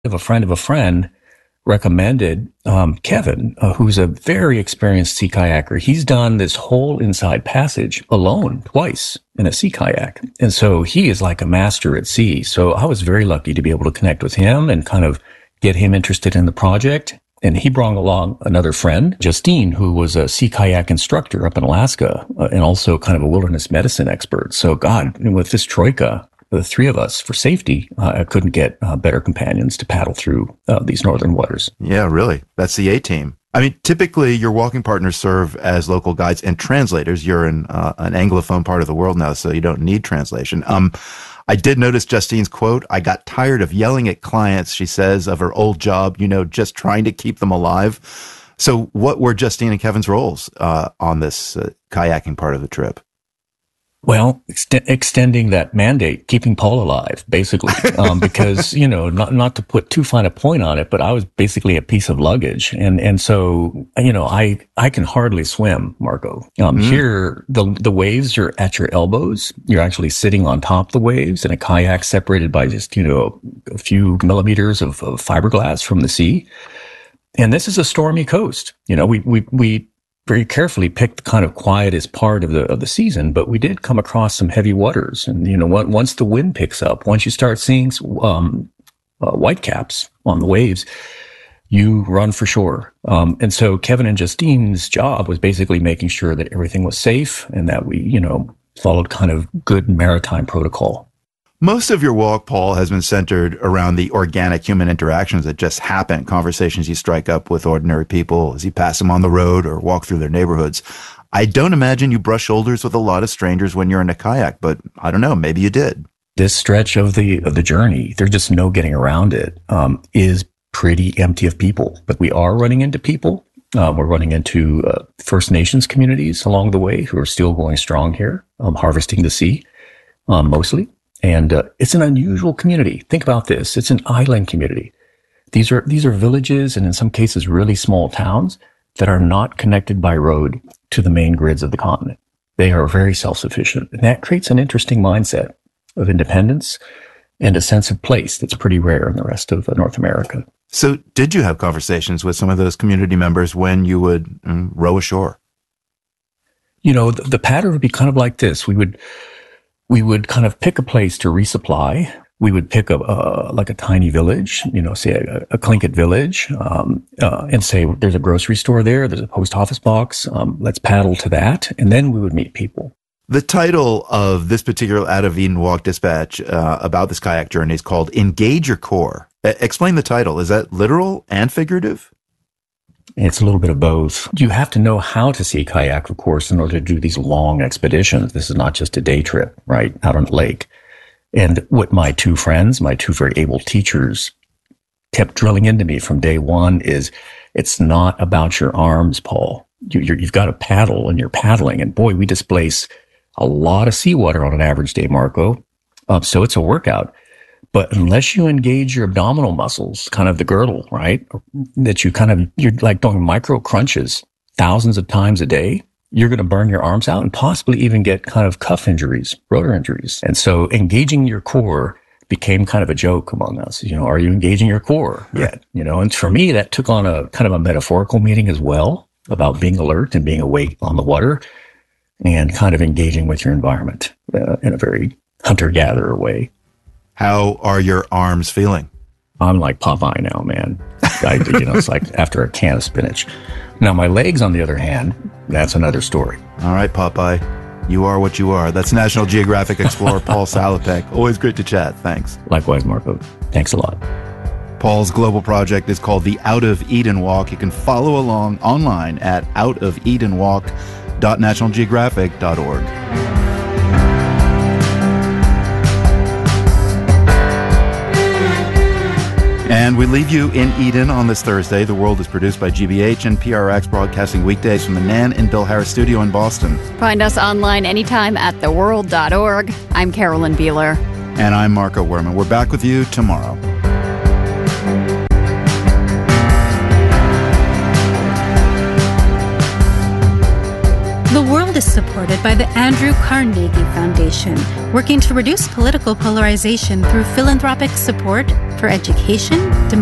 of a friend recommended Kevin, who's a very experienced sea kayaker. He's done this whole inside passage alone twice in a sea kayak. And so he is like a master at sea. So I was very lucky to be able to connect with him and kind of get him interested in the project. And he brought along another friend, Justine, who was a sea kayak instructor up in Alaska and also kind of a wilderness medicine expert. So God, with this troika, the three of us, for safety, I couldn't get better companions to paddle through these northern waters. Yeah, really. That's the A-team. I mean, typically your walking partners serve as local guides and translators. You're in an Anglophone part of the world now, so you don't need translation. I did notice Justine's quote, "I got tired of yelling at clients," she says, of her old job, just trying to keep them alive. So what were Justine and Kevin's roles on this kayaking part of the trip? Well, extending that mandate, keeping Paul alive, basically, because, not to put too fine a point on it, but I was basically a piece of luggage. And so, I can hardly swim, Marco. Here, the waves are at your elbows. You're actually sitting on top of the waves in a kayak separated by just, a few millimeters of fiberglass from the sea. And this is a stormy coast. We very carefully picked the kind of quietest part of the season, but we did come across some heavy waters. And, once the wind picks up, once you start seeing whitecaps on the waves, you run for shore. And so Kevin and Justine's job was basically making sure that everything was safe and that we, followed kind of good maritime protocol. Most of your walk, Paul, has been centered around the organic human interactions that just happen, conversations you strike up with ordinary people as you pass them on the road or walk through their neighborhoods. I don't imagine you brush shoulders with a lot of strangers when you're in a kayak, but I don't know, maybe you did. This stretch of the journey, there's just no getting around it, is pretty empty of people. But we are running into people. We're running into First Nations communities along the way who are still going strong here, harvesting the sea, mostly. And it's an unusual community. Think about this. It's an island community. These are villages and in some cases really small towns that are not connected by road to the main grids of the continent. They are very self-sufficient. And that creates an interesting mindset of independence and a sense of place that's pretty rare in the rest of North America. So did you have conversations with some of those community members when you would row ashore? The pattern would be kind of like this. We would kind of pick a place to resupply. We would pick a tiny village, say a Tlingit village, and say there's a grocery store there, there's a post office box. Let's paddle to that, and then we would meet people. The title of this particular Out of Eden Walk dispatch about this kayak journey is called "Engage Your Core." Explain the title. Is that literal and figurative? It's a little bit of both. You have to know how to sea kayak, of course, in order to do these long expeditions. This is not just a day trip, right, out on the lake. And what my two friends, my two very able teachers, kept drilling into me from day one is it's not about your arms, Paul. You've got to paddle, and you're paddling. And boy, we displace a lot of seawater on an average day, Marco. So it's a workout. But unless you engage your abdominal muscles, kind of the girdle, right, that you're like doing micro crunches thousands of times a day, you're going to burn your arms out and possibly even get kind of cuff injuries, rotor injuries. And so engaging your core became kind of a joke among us. Are you engaging your core yet? And for me, that took on a kind of a metaphorical meaning as well about being alert and being awake on the water and kind of engaging with your environment in a very hunter-gatherer way. How are your arms feeling? I'm like Popeye now, man. It's like after a can of spinach. Now, my legs, on the other hand, that's another story. All right, Popeye. You are what you are. That's National Geographic explorer Paul Salopek. Always great to chat. Thanks. Likewise, Marco. Thanks a lot. Paul's global project is called the Out of Eden Walk. You can follow along online at outoфedenwalk.nationalgeographic.org. And we leave you in Eden on this Thursday. The World is produced by GBH and PRX, broadcasting weekdays from the Nan and Bill Harris studio in Boston. Find us online anytime at theworld.org. I'm Carolyn Beeler. And I'm Marco Werman. We're back with you tomorrow. The World is supported supported by the Andrew Carnegie Foundation, working to reduce political polarization through philanthropic support for education,